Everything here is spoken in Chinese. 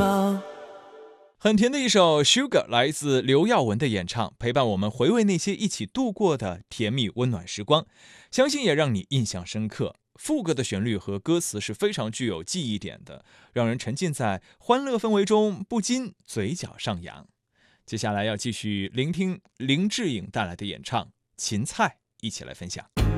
方。 很甜的一首 Sugar 来自刘耀文的演唱，陪伴我们回味那些一起度过的甜蜜温暖时光，相信也让你印象深刻。副歌的旋律和歌词是非常具有记忆点的，让人沉浸在欢乐氛围中，不禁嘴角上扬。接下来要继续聆听林志颖带来的演唱《芹菜》，一起来分享。